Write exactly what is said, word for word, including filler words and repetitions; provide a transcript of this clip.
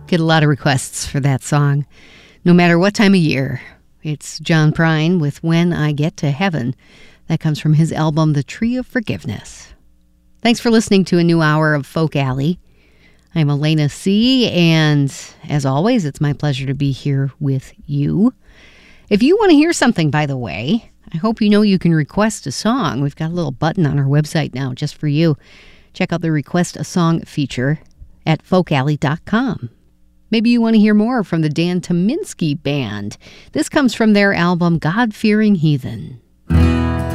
Get a lot of requests for that song, no matter what time of year. It's John Prine with When I Get to Heaven. That comes from his album, The Tree of Forgiveness. Thanks for listening to a new hour of Folk Alley. I'm Elena C., and as always, it's my pleasure to be here with you. If you want to hear something, by the way, I hope you know you can request a song. We've got a little button on our website now just for you. Check out the Request a Song feature at folk alley dot com. Maybe you want to hear more from the Dan Tyminski Band. This comes from their album, God-Fearing Heathen.